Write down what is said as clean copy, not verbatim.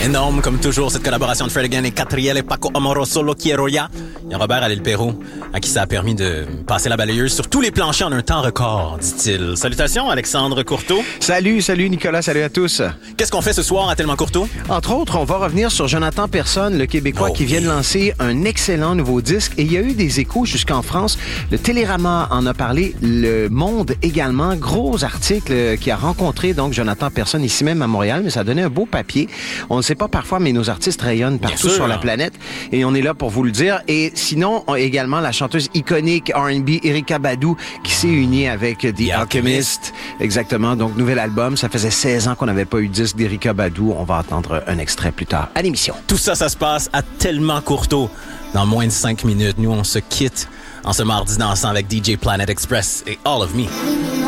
Énorme, comme toujours, cette collaboration de Fred Again et Catriel et Paco Amoroso Loquieroya. Il y a Robert Allais-le-Pérou, à qui ça a permis de passer la balayeuse sur tous les planchers en un temps record, dit-il. Salutations, Alexandre Courteau. Salut Nicolas, salut à tous. Qu'est-ce qu'on fait ce soir à Tellement Courteau? Entre autres, on va revenir sur Jonathan Personne, le Québécois qui vient de lancer un excellent nouveau disque. Et il y a eu des échos jusqu'en France. Le Télérama en a parlé, Le Monde également. Gros article qui a rencontré donc Jonathan Personne ici même à Montréal, mais ça a donné un beau papier. On ne sait pas parfois, mais nos artistes rayonnent partout sur la planète. Et on est là pour vous le dire. Et sinon, également la chanteuse iconique R&B Erykah Badu qui s'est unie avec The Alchemist. Exactement. Donc, nouvel album. Ça faisait 16 ans qu'on n'avait pas eu de disque d'Erykah Badu. On va entendre un extrait plus tard à l'émission. Tout ça, ça se passe à Tellement Courteau. Dans moins de 5 minutes, nous, on se quitte en ce mardi dansant avec DJ Planet Express et All of Me.